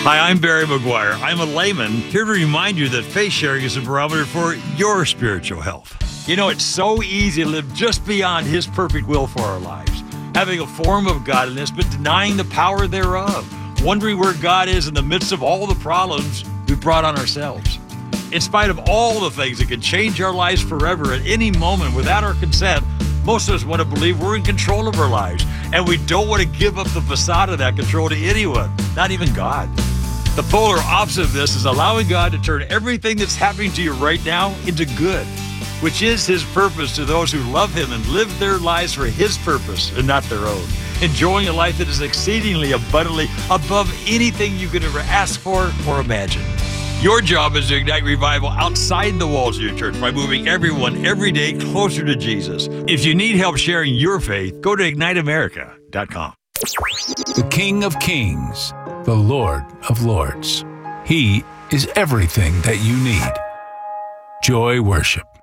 Hi, I'm Barry McGuire. I'm a layman here to remind you that faith sharing is a barometer for your spiritual health. You know, it's so easy to live just beyond His perfect will for our lives, having a form of godliness but denying the power thereof, wondering where God is in the midst of all the problems we brought on ourselves. In spite of all the things that can change our lives forever at any moment without our consent, most of us want to believe we're in control of our lives, and we don't want to give up the facade of that control to anyone, not even God. The polar opposite of this is allowing God to turn everything that's happening to you right now into good, which is His purpose to those who love Him and live their lives for His purpose and not their own, enjoying a life that is exceedingly abundantly above anything you could ever ask for or imagine. Your job is to ignite revival outside the walls of your church by moving everyone every day closer to Jesus. If you need help sharing your faith, go to IgniteAmerica.com. The King of Kings, the Lord of Lords. He is everything that you need. Joy Worship.